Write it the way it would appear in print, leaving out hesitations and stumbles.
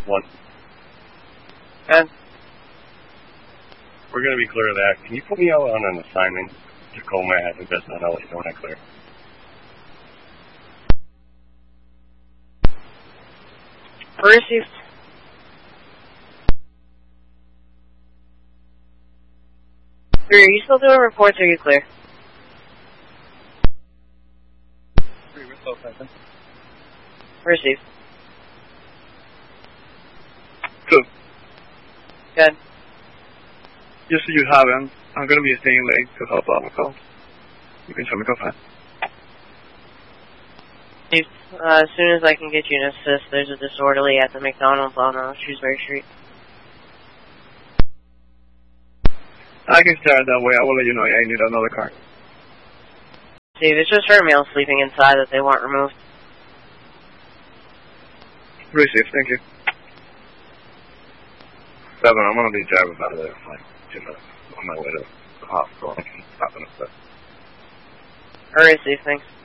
1. Good. We're going to be clear of that. Can you put me out on an assignment? Tacoma has a business. I'll let you know when I clear. Received. Are you still doing reports or are you clear? We're still present. Received. Good. Good. Just so you have him, I'm going to be staying late to help out my call. You can tell me go fast. As soon as I can get you an assist, there's a disorderly at the McDonald's on Shrewsbury Street. I can start that way. I will let you know I need another car. Steve, it's just her male sleeping inside that they want removed. Receive, thank you. 7, I'm going to be driving out of there in like 2 minutes. On my way to the hospital. I can stop in a sec. Receive, thanks.